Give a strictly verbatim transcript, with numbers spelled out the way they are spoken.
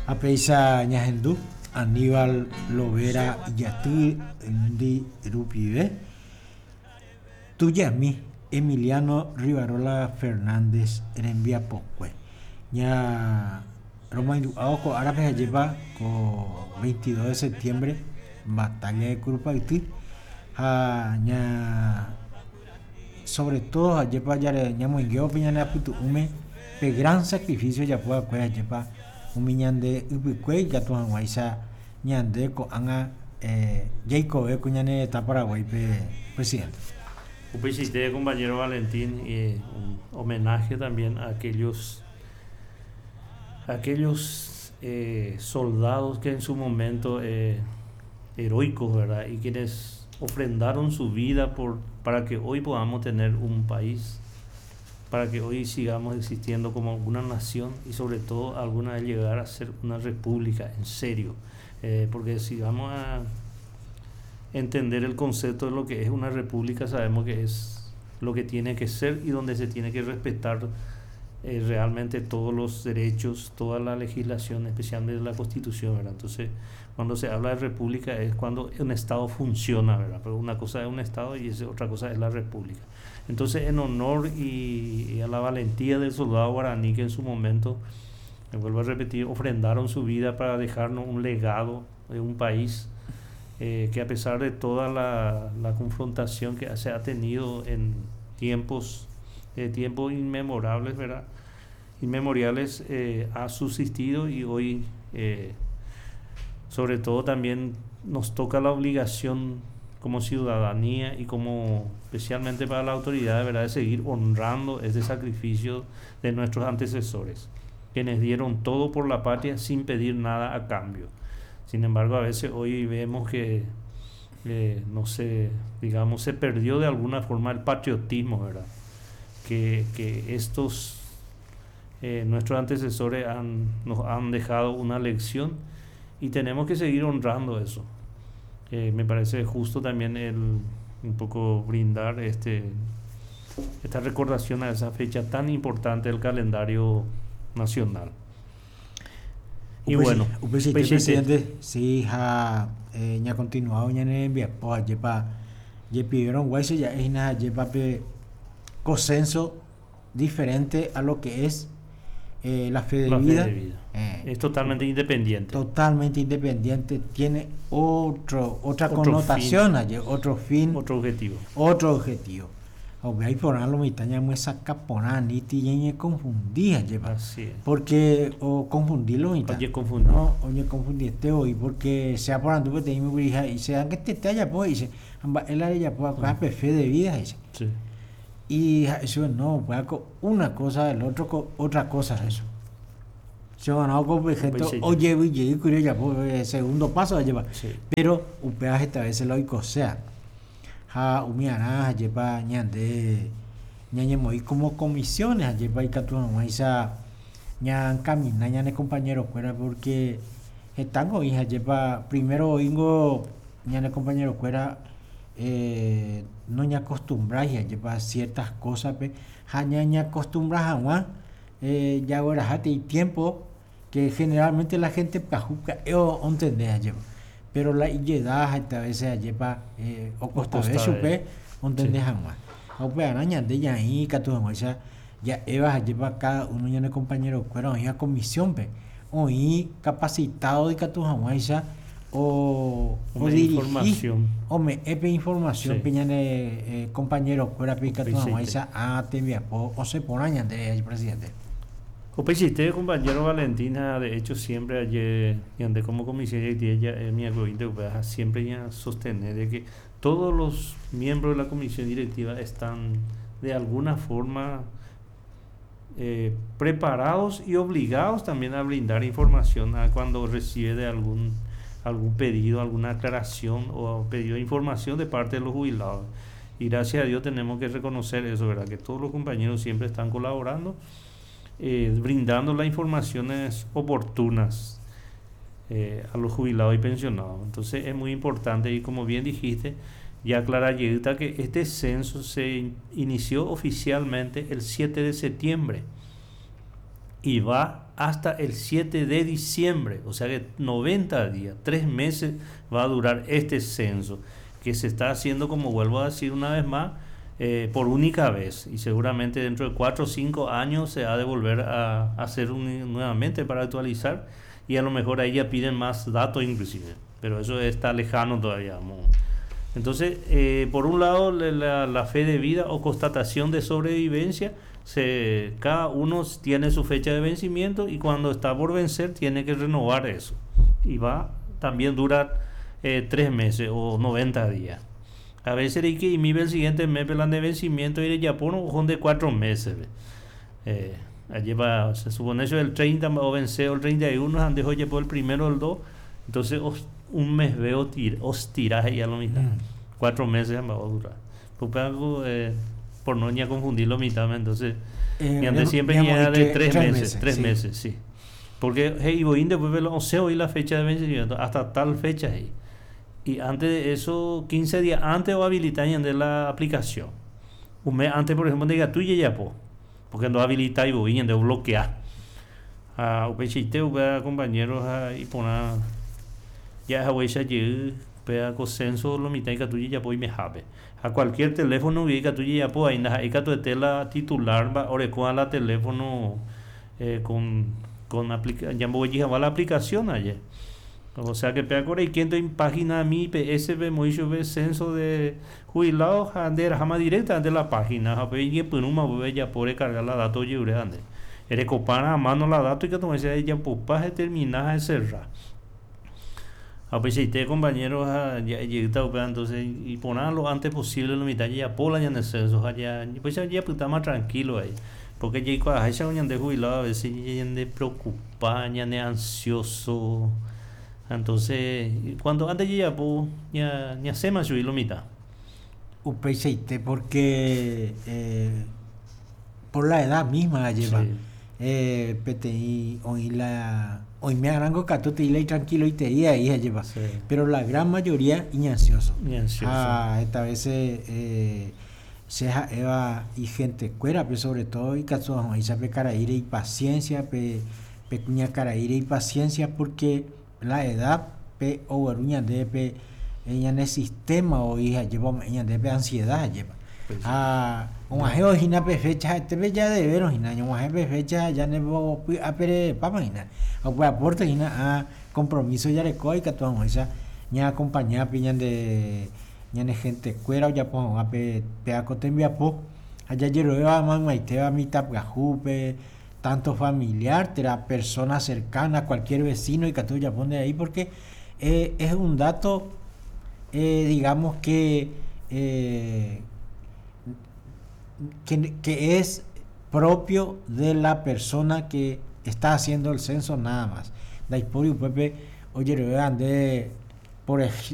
Apeisa ñahendu Aníbal Lovera Yatí Ndi Rupibe Tuyami Emiliano Rivarola Fernández Renvia Pocue ña Roma Aoco Árabe lleva con veintidós de septiembre batalla de Curupaytí a ña sobre todo a lleva ya ña muengueo piñana putu ume pe gran sacrificio ya pueda cuea lleva un miñande ubicue ya tu anguaisa ñande ko anga eh Jacob e cuñane está Paraguay pe presidente. Un presidente, compañero Valentín, y un homenaje también a aquellos aquellos eh, soldados que en su momento eh, heroicos, ¿verdad? Y quienes ofrendaron su vida por, para que hoy podamos tener un país, para que hoy sigamos existiendo como una nación y sobre todo alguna vez llegar a ser una república en serio, eh, porque si vamos a entender el concepto de lo que es una república, sabemos que es lo que tiene que ser y donde se tiene que respetar eh, realmente todos los derechos, toda la legislación, especialmente la Constitución, ¿verdad? Entonces, cuando se habla de república es cuando un Estado funciona, ¿verdad? Pero una cosa es un Estado y otra cosa es la república. Entonces, en honor y, y a la valentía del soldado guaraní que en su momento, me vuelvo a repetir, ofrendaron su vida para dejarnos un legado de un país eh, que a pesar de toda la, la confrontación que se ha tenido en tiempos, eh, tiempos inmemorables, ¿verdad? Inmemoriales, eh, ha subsistido y hoy, eh, sobre todo también nos toca la obligación como ciudadanía y como especialmente para la autoridad, ¿verdad?, de seguir honrando ese sacrificio de nuestros antecesores, quienes dieron todo por la patria sin pedir nada a cambio. Sin embargo, a veces hoy vemos que eh, no sé, digamos, se perdió de alguna forma el patriotismo, ¿verdad?, que, que estos eh, nuestros antecesores han, nos han dejado una lección y tenemos que seguir honrando eso. Eh, me parece justo también el un poco brindar este esta recordación a esa fecha tan importante del calendario nacional. Y Upesi, bueno, upesi, presidente, sí, ha eh, ya continuado ya en envía pues lleva ya pidieron guayse ya es nada lleva pe consenso diferente a lo que es eh, la fe de la vida, fe de vida. Eh, es totalmente independiente. Totalmente independiente, tiene otro otra otro connotación, fin, allí, otro fin, otro objetivo. Otro objetivo. Hay por algo me taña muy sacaponá ni tiene confundía lleva. Así es. Porque o confundirlo Oye, confundir. No, oye confundir este hoy porque sea por anduve te me hija y se que te talla pues dice, el área pues acá fe de vida dice. Sí. Y eso no, pues una cosa el otro otra cosa eso. Se van a con ejemplo, oye, oye, curioso ya pues segundo paso a llevar. Sí. Pero un peaje esta vez lo o sea. Ha umiana lleva ñande ñañe muy como comisiones lleva y catuna maisa ñan camina ñane compañero fuera porque están hoy lleva primero ingo ñane compañero fuera eh, no ña acostumbra ya lleva ciertas cosas pe ha ña acostumbra a eh, ya ahora hate y tiempo que generalmente la gente pajuca yo entender lleva pero la llegada esta vez se lleva eh, o costa de supe un tendejan más o pe araña de ya y que tú ya ya eva lleva cada uno de compañeros fueron ya comisión pe o y capacitado de que tú ya o o información o me epe información piñane eh, compañeros fuera pica tú ya a te via o se poraña de presidente. Como hiciste, compañero Valentina, de hecho siempre ayer y ande como comisión y ella es mi agrointe siempre ya sostener de que todos los miembros de la comisión directiva están de alguna forma eh, preparados y obligados también a brindar información a cuando recibe de algún algún pedido, alguna aclaración o pedido de información de parte de los jubilados. Y gracias a Dios tenemos que reconocer eso, ¿verdad? Que todos los compañeros siempre están colaborando. Eh, brindando las informaciones oportunas eh, a los jubilados y pensionados. Entonces es muy importante y como bien dijiste, ya aclara Yeguita que este censo se inició oficialmente el siete de septiembre y va hasta el siete de diciembre, o sea que noventa días, tres meses va a durar este censo, que se está haciendo, como vuelvo a decir una vez más, eh, por única vez, y seguramente dentro de cuatro o cinco años se ha de volver a hacer un, nuevamente para actualizar, y a lo mejor ahí ya piden más datos inclusive, pero eso está lejano todavía. Vamos. Entonces, eh, por un lado, la, la fe de vida o constatación de sobrevivencia, se, cada uno tiene su fecha de vencimiento y cuando está por vencer tiene que renovar eso. Y va, también dura eh, tres meses o noventa días. A veces hay que imitar el siguiente mes plan de vencimiento y de Japón son de cuatro meses. Eh, allí va, se supone eso el treinta o vencer el treinta y uno, antes oye por el primero o el dos, entonces os, un mes veo tir, os tiras ahí a la mitad. Mm. Cuatro meses va a durar. Porque algo, eh, por no ya confundirlo mitad, entonces eh, y antes siempre llega de tres, tres meses, meses, tres sí. meses, sí. Porque hey, voy después de los hoy la fecha de vencimiento, hasta tal fecha ahí. Y antes de eso, quince días antes o habilitan de la aplicación. Un mes antes, por ejemplo, de que tú ya po, porque no habilita y voy de bloquear. A upechite, upa compañeros y poner ya esa huella allí, pega consenso lo mitad que tú ya po y me jabe. A cualquier teléfono que tú ya po ahí na que tu tela titular va ore con la teléfono eh, con con aplica ya voy a la aplicación ayer. O sea que pega por ahí quinto en página mi P S B mucho ve censo de jubilados ande rama directa de la página a ver y pues no ya puede cargar la datos libre ande eres copana a mano la datos y que tú me decías ya pues para terminar de cerrar a ver si te compañeros ya llegado entonces y poner lo antes posible lo mitad ya pola ya en el censo allá pues ya pues está más tranquilo ahí porque ya cuando esa uña de jubilado a veces ya de preocupado ya de ansioso. Entonces, cuando antes ya pues ya ya se me subí lo mitad. Upecheite porque eh, por la edad misma la lleva. Sí. Eh, P T I hoy la hoy me arango cato te y tranquilo y te iba ahí a llevar. Sí. Pero la gran mayoría y ansioso. Y ansioso. Ah, esta vez eh, seja Eva y gente cuera, pero sobre todo y caso ahí sabe caraire y paciencia, pe pequeña caraire y paciencia porque la edad pe o aruña de pe ella en el sistema o hija lleva ella de ansiedad lleva ah un ajeo hina pe fecha este ve ya de veros hina un ajeo fecha ya ne bo a pere papa hina o pues aporte hina a compromiso ya le coi que todo esa ña acompañar piñan de ña ne gente cuera ya pon a pe pe a cotembia po allá llero va man maite a mi tap gajupe tanto familiar, la persona cercana, cualquier vecino y que tú ya pones ahí porque eh, es un dato, eh, digamos que, eh, que que es propio de la persona que está haciendo el censo nada más. Da por Pepe, oye, de por,